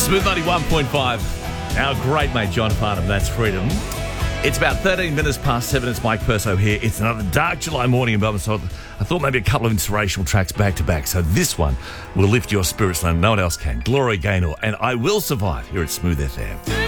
Smooth 91.5. Our great mate John Farnham, that's Freedom. It's about 13 minutes past 7. It's Mike Perso here. It's another dark July morning in Melbourne, so I thought maybe a couple of inspirational tracks back to back. So this one will lift your spirits and no one else can. Gloria Gaynor and I Will Survive here at Smooth FM.